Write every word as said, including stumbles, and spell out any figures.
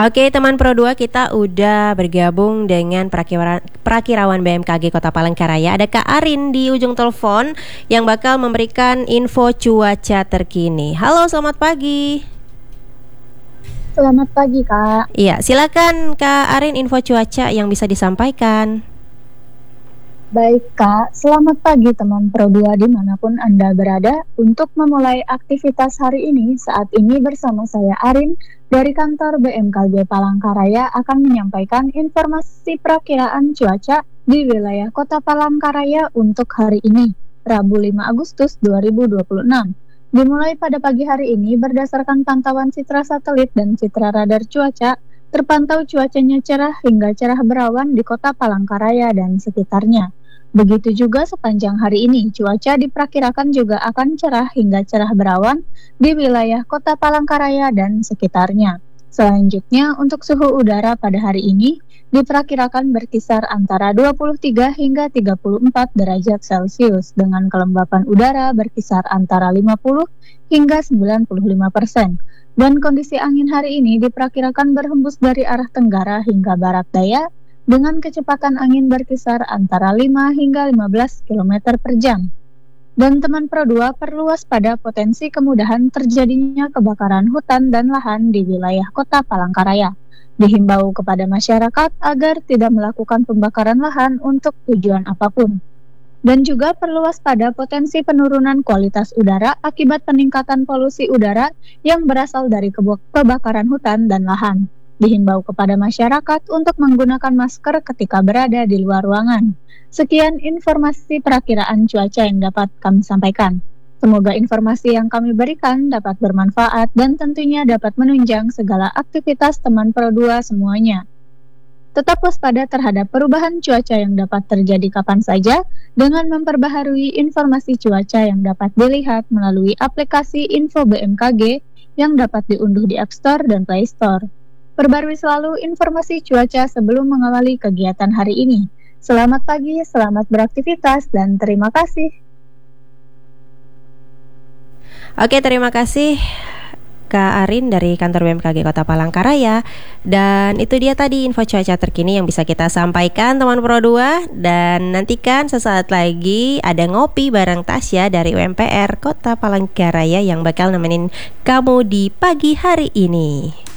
Oke teman Pro dua, kita udah bergabung dengan Prakirawan, Prakirawan B M K G Kota Palangkaraya. Ada Kak Arin di ujung telepon yang bakal memberikan info cuaca terkini. Halo, selamat pagi. Selamat pagi Kak. Iya, silakan Kak Arin, info cuaca yang bisa disampaikan. Baik Kak, selamat pagi teman Pro dua dimanapun Anda berada. Untuk memulai aktivitas hari ini, saat ini bersama saya Arin dari kantor B M K G Palangkaraya akan menyampaikan informasi perakiraan cuaca di wilayah Kota Palangkaraya untuk hari ini, Rabu lima Agustus dua ribu dua puluh enam. Dimulai pada pagi hari ini berdasarkan pantauan citra satelit dan citra radar cuaca, terpantau cuacanya cerah hingga cerah berawan di Kota Palangkaraya dan sekitarnya. Begitu juga sepanjang hari ini, cuaca diperkirakan juga akan cerah hingga cerah berawan di wilayah Kota Palangkaraya dan sekitarnya. Selanjutnya, untuk suhu udara pada hari ini diperkirakan berkisar antara dua puluh tiga hingga tiga puluh empat derajat Celcius dengan kelembapan udara berkisar antara lima puluh hingga sembilan puluh lima persen. Dan kondisi angin hari ini diperkirakan berhembus dari arah tenggara hingga barat daya dengan kecepatan angin berkisar antara lima hingga lima belas kilometer per jam. Dan teman Pro dua perlu waspada potensi kemudahan terjadinya kebakaran hutan dan lahan di wilayah Kota Palangkaraya. Dihimbau kepada masyarakat agar tidak melakukan pembakaran lahan untuk tujuan apapun. Dan juga perlu waspada potensi penurunan kualitas udara akibat peningkatan polusi udara yang berasal dari kebakaran hutan dan lahan. Dihimbau kepada masyarakat untuk menggunakan masker ketika berada di luar ruangan. Sekian informasi perakiraan cuaca yang dapat kami sampaikan. Semoga informasi yang kami berikan dapat bermanfaat dan tentunya dapat menunjang segala aktivitas teman Pro dua semuanya. Tetap waspada terhadap perubahan cuaca yang dapat terjadi kapan saja dengan memperbaharui informasi cuaca yang dapat dilihat melalui aplikasi Info B M K G yang dapat diunduh di App Store dan Play Store. Perbarui selalu informasi cuaca sebelum mengawali kegiatan hari ini. Selamat pagi, selamat beraktivitas, dan terima kasih. Oke, terima kasih Kak Arin dari kantor B M K G Kota Palangkaraya. Dan itu dia tadi info cuaca terkini yang bisa kita sampaikan teman Pro dua. Dan nantikan sesaat lagi ada ngopi bareng Tasya dari U M P R Kota Palangkaraya yang bakal nemenin kamu di pagi hari ini.